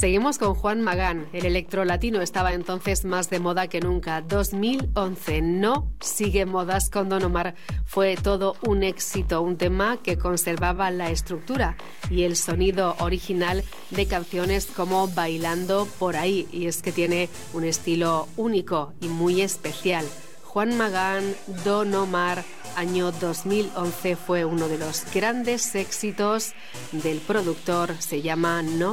Seguimos con Juan Magán. El electrolatino estaba entonces más de moda que nunca. 2011, No sigue modas con Don Omar. Fue todo un éxito, un tema que conservaba la estructura y el sonido original de canciones como Bailando por ahí. Y es que tiene un estilo único y muy especial. Juan Magán, Don Omar, año 2011, fue uno de los grandes éxitos del productor. Se llama No